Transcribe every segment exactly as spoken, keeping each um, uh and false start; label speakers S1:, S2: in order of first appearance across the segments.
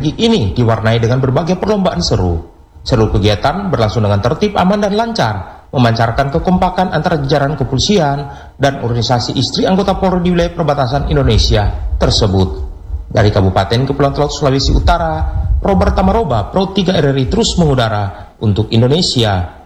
S1: tinggi ini diwarnai dengan berbagai perlombaan seru. Seluruh kegiatan berlangsung dengan tertib, aman, dan lancar, memancarkan kekompakan antara jajaran kepolisian dan organisasi istri anggota Polri di wilayah perbatasan Indonesia tersebut. Dari Kabupaten Kepulauan Talaut Sulawesi Utara, Robert Tamaroba, Pro tiga R R I terus mengudara untuk Indonesia.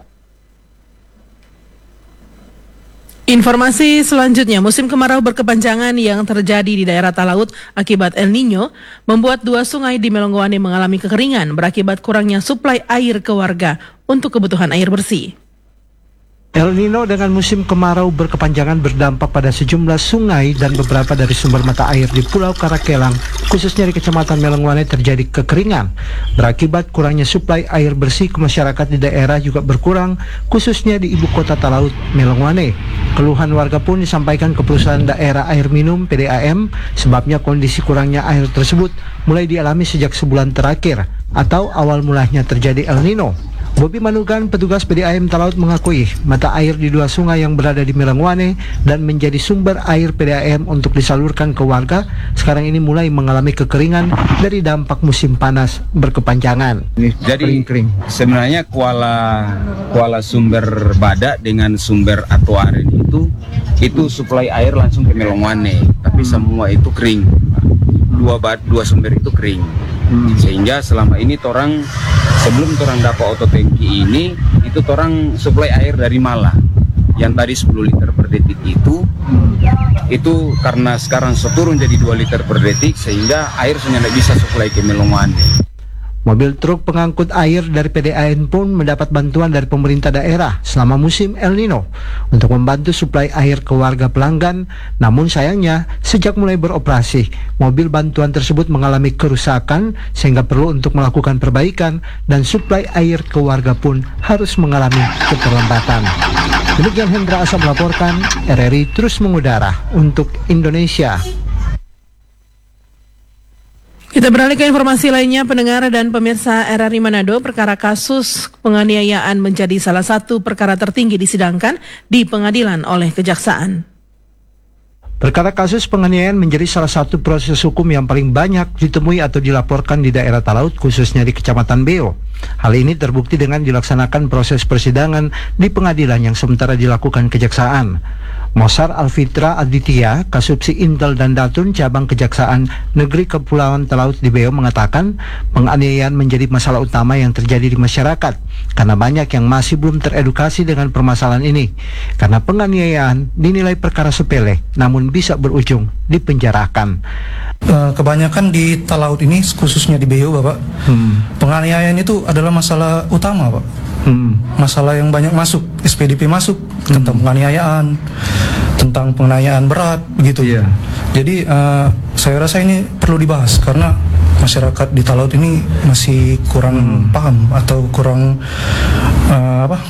S2: Informasi selanjutnya, musim kemarau berkepanjangan yang terjadi di daerah Talaut akibat El Nino membuat dua sungai di Melongowane mengalami kekeringan berakibat kurangnya suplai air ke warga untuk kebutuhan air bersih.
S3: El Nino dengan musim kemarau berkepanjangan berdampak pada sejumlah sungai dan beberapa dari sumber mata air di Pulau Karakelang, khususnya di Kecamatan Melongowane terjadi kekeringan. Berakibat kurangnya suplai air bersih ke masyarakat di daerah juga berkurang, khususnya di ibu kota Talaut, Melongowane. Keluhan warga pun disampaikan ke perusahaan daerah air minum P D A M, sebabnya kondisi kurangnya air tersebut mulai dialami sejak sebulan terakhir atau awal mulanya terjadi El Nino. Bobi Manugan, petugas P D A M Talaut, mengakui mata air di dua sungai yang berada di Melongowane dan menjadi sumber air P D A M untuk disalurkan ke warga sekarang ini mulai mengalami kekeringan dari dampak musim panas berkepanjangan.
S4: Jadi kering-kering. Sebenarnya kuala kuala sumber Badak dengan sumber Atuaren itu itu suplai air langsung ke Melongowane, tapi hmm. semua itu kering. Dua bad, dua sumber itu kering. Hmm. Sehingga selama ini torang sebelum torang dapat auto tangki ini, itu torang suplai air dari Malah yang tadi sepuluh liter per detik itu hmm. itu karena sekarang seturun jadi dua liter per detik sehingga air sudah tidak bisa suplai ke Melongowane.
S3: Mobil truk pengangkut air dari P D A M pun mendapat bantuan dari pemerintah daerah selama musim El Nino untuk membantu suplai air ke warga pelanggan. Namun sayangnya sejak mulai beroperasi, mobil bantuan tersebut mengalami kerusakan sehingga perlu untuk melakukan perbaikan dan suplai air ke warga pun harus mengalami keterlambatan. Demikian Hendra Asa melaporkan, R R I terus mengudara untuk Indonesia.
S2: Kita beralih ke informasi lainnya, pendengar dan pemirsa R R I Manado, perkara kasus penganiayaan menjadi salah satu perkara tertinggi disidangkan di pengadilan oleh Kejaksaan.
S3: Perkara kasus penganiayaan menjadi salah satu proses hukum yang paling banyak ditemui atau dilaporkan di daerah Talaut, khususnya di Kecamatan Beo. Hal ini terbukti dengan dilaksanakan proses persidangan di pengadilan yang sementara dilakukan Kejaksaan. Mosar Alfitra Aditya, Kasubsi Intel dan Datun Cabang Kejaksaan Negeri Kepulauan Talaut di Beo mengatakan penganiayaan menjadi masalah utama yang terjadi di masyarakat karena banyak yang masih belum teredukasi dengan permasalahan ini. Karena penganiayaan dinilai perkara sepele namun bisa berujung dipenjarakan.
S5: Uh, kebanyakan di Talaut ini, khususnya di Beo, Bapak, hmm. penganiayaan itu adalah masalah utama, Pak. Hmm. Masalah yang banyak masuk, S P D P masuk hmm. tentang penganiayaan, tentang penganiayaan berat, begitu. Yeah. Jadi uh, saya rasa ini perlu dibahas karena masyarakat di Talaut ini masih kurang hmm. paham atau kurang uh, apa?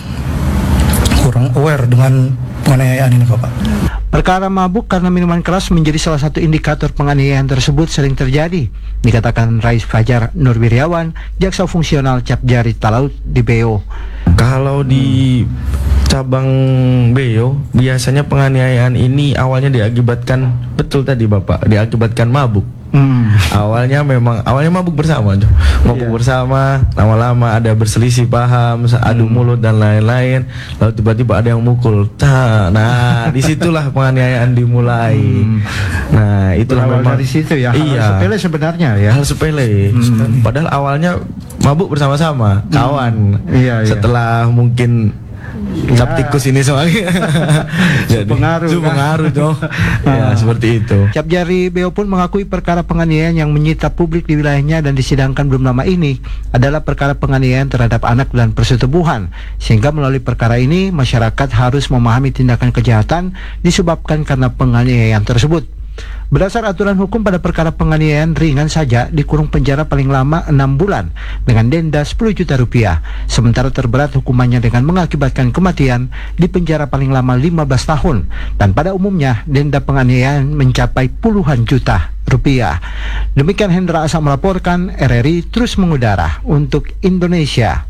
S5: kurang aware dengan penganiayaan ini, Bapak.
S3: Perkara mabuk karena minuman keras menjadi salah satu indikator penganiayaan tersebut sering terjadi, dikatakan Rais Fajar Nurwiryawan, Jaksa Fungsional Capjari Talaut di Beo.
S6: Kalau di cabang Beo, biasanya penganiayaan ini awalnya diakibatkan, betul tadi Bapak, diakibatkan mabuk. Hmm. Awalnya memang awalnya mabuk bersama, mabuk yeah. bersama, lama-lama ada berselisih paham, adu hmm. mulut dan lain-lain, lalu tiba-tiba ada yang mukul. Nah, disitulah penganiayaan dimulai. Hmm. Nah, itulah
S3: berawal
S6: memang
S3: dari situ ya.
S6: Iya.
S3: Hal sepele sebenarnya ya.
S6: Hal sepele. Hmm. Padahal awalnya mabuk bersama-sama, kawan.
S3: Hmm. Iya, iya. Setelah
S6: mungkin cap tikus ini soalnya jadi
S3: pengaruh
S6: pengaruh dong. Ya, seperti itu.
S3: Capjari Beo pun mengakui perkara penganiayaan yang menyita publik di wilayahnya dan disidangkan belum lama ini adalah perkara penganiayaan terhadap anak dan persetubuhan, sehingga melalui perkara ini masyarakat harus memahami tindakan kejahatan disebabkan karena penganiayaan tersebut. Berdasar aturan hukum pada perkara penganiayaan ringan saja dikurung penjara paling lama enam bulan dengan denda sepuluh juta rupiah. Sementara terberat hukumannya dengan mengakibatkan kematian di penjara paling lama lima belas tahun. Dan pada umumnya denda penganiayaan mencapai puluhan juta rupiah. Demikian Hendra Asa melaporkan, R R I terus mengudara untuk Indonesia.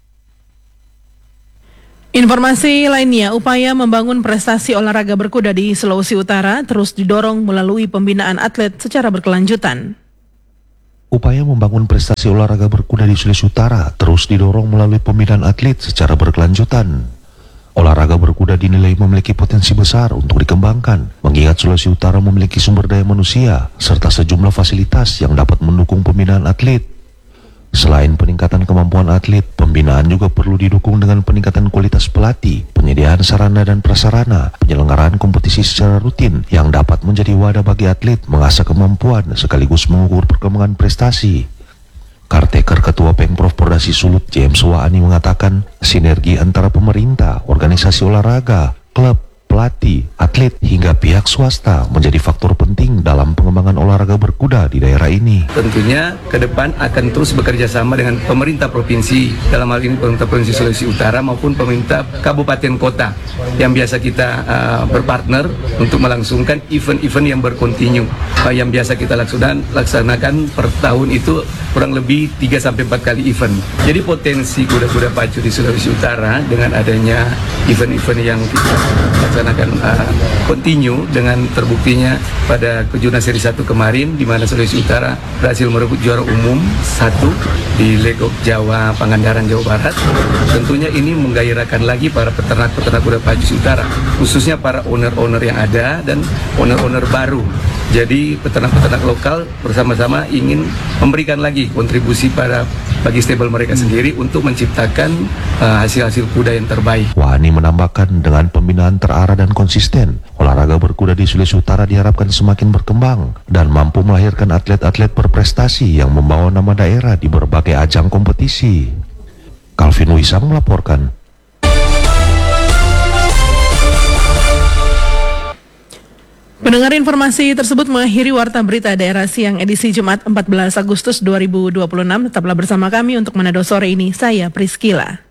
S2: Informasi lainnya, upaya membangun prestasi olahraga berkuda di Sulawesi Utara terus didorong melalui pembinaan atlet secara berkelanjutan.
S7: Upaya membangun prestasi olahraga berkuda di Sulawesi Utara terus didorong melalui pembinaan atlet secara berkelanjutan. Olahraga berkuda dinilai memiliki potensi besar untuk dikembangkan, mengingat Sulawesi Utara memiliki sumber daya manusia serta sejumlah fasilitas yang dapat mendukung pembinaan atlet. Selain peningkatan kemampuan atlet, pembinaan juga perlu didukung dengan peningkatan kualitas pelatih, penyediaan sarana dan prasarana, penyelenggaraan kompetisi secara rutin yang dapat menjadi wadah bagi atlet mengasah kemampuan sekaligus mengukur perkembangan prestasi. Caretaker Ketua Pemprov Pordasi Sulut James Waani mengatakan, sinergi antara pemerintah, organisasi olahraga, klub, pelatih, atlet hingga pihak swasta menjadi faktor penting dalam pengembangan olahraga berkuda di daerah ini.
S8: Tentunya ke depan akan terus bekerja sama dengan pemerintah provinsi, dalam hal ini pemerintah Provinsi Sulawesi Utara maupun pemerintah kabupaten kota yang biasa kita uh, berpartner untuk melangsungkan event-event yang berkontinu uh, yang biasa kita laksanakan, laksanakan per tahun itu kurang lebih tiga sampai empat kali event. Jadi potensi kuda-kuda pacu di Sulawesi Utara dengan adanya event-event yang kita laksanakan uh, continue dengan terbuktinya pada kejuaraan seri satu kemarin di mana Sulawesi Utara berhasil merebut juara umum satu di Legok Jawa Pangandaran Jawa Barat. Tentunya ini menggairahkan lagi para peternak-peternak kuda pacu Utara, khususnya para owner-owner yang ada dan owner-owner baru. Jadi peternak-peternak lokal bersama-sama ingin memberikan lagi kontribusi pada bagi stable mereka sendiri untuk menciptakan uh, hasil-hasil kuda yang terbaik.
S7: Wani menambahkan, dengan pembinaan terarah dan konsisten, olahraga berkuda di Sulawesi Utara diharapkan semakin berkembang dan mampu melahirkan atlet-atlet berprestasi yang membawa nama daerah di berbagai ajang kompetisi. Calvin Wisang melaporkan.
S2: Pendengar, informasi tersebut mengakhiri Warta Berita Daerah Siang edisi Jumat empat belas Agustus dua ribu dua puluh enam. Tetaplah bersama kami untuk Manado sore ini. Saya Priscila.